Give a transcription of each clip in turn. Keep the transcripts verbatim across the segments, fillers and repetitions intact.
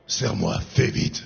Serre-moi, fais vite.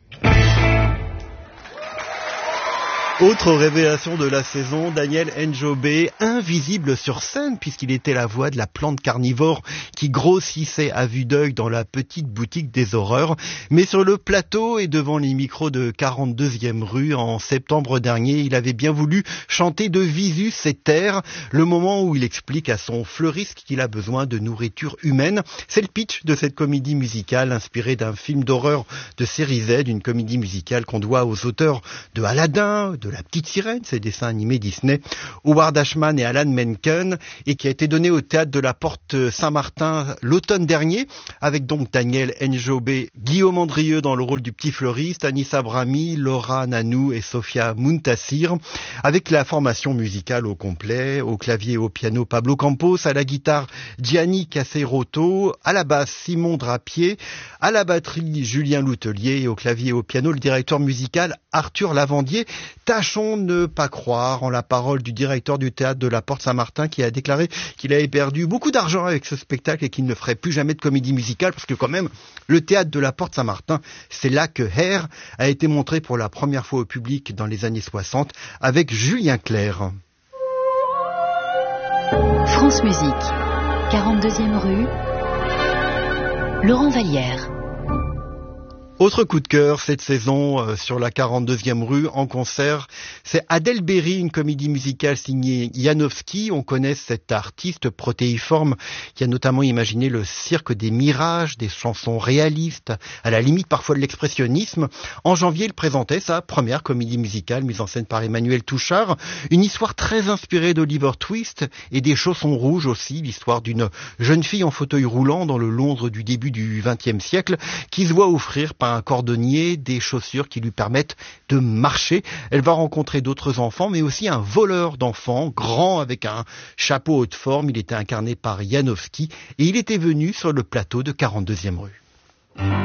Autre révélation de la saison, Daniel Njobé, invisible sur scène puisqu'il était la voix de la plante carnivore qui grossissait à vue d'œil dans la petite boutique des horreurs. Mais sur le plateau et devant les micros de quarante-deuxième rue en septembre dernier, il avait bien voulu chanter de visu ses terres, le moment où il explique à son fleuriste qu'il a besoin de nourriture humaine. C'est le pitch de cette comédie musicale inspirée d'un film d'horreur de série Z, une comédie musicale qu'on doit aux auteurs de Aladdin, de La Petite Sirène, ces dessins animés Disney, Howard Ashman et Alan Menken, et qui a été donné au théâtre de la Porte Saint-Martin l'automne dernier, avec donc Daniel Njobé, Guillaume Andrieux dans le rôle du petit fleuriste, Anissa Brahmi, Laura Nanou et Sofia Muntassir, avec la formation musicale au complet, au clavier et au piano Pablo Campos, à la guitare Gianni Caseroto, à la basse Simon Drapier, à la batterie Julien Loutelier et au clavier et au piano le directeur musical Arthur Lavandier. Tâchons de ne pas croire en la parole du directeur du théâtre de la Porte Saint-Martin qui a déclaré qu'il avait perdu beaucoup d'argent avec ce spectacle et qu'il ne ferait plus jamais de comédie musicale parce que quand même, le théâtre de la Porte Saint-Martin, c'est là que Hair a été montré pour la première fois au public dans les années soixante avec Julien Clerc. France Musique, quarante-deuxième rue, Laurent Vallière. Autre coup de cœur cette saison euh, sur la quarante-deuxième rue en concert, c'est Adèle Berry, une comédie musicale signée Janowski. On connaît cet artiste protéiforme qui a notamment imaginé le cirque des mirages, des chansons réalistes, à la limite parfois de l'expressionnisme. En janvier, il présentait sa première comédie musicale mise en scène par Emmanuel Touchard, une histoire très inspirée d'Oliver Twist et des Chaussons rouges aussi, l'histoire d'une jeune fille en fauteuil roulant dans le Londres du début du vingtième siècle qui se voit offrir par un cordonnier des chaussures qui lui permettent de marcher. Elle va rencontrer d'autres enfants, mais aussi un voleur d'enfants, grand avec un chapeau haute forme. Il était incarné par Janowski et il était venu sur le plateau de quarante-deuxième rue.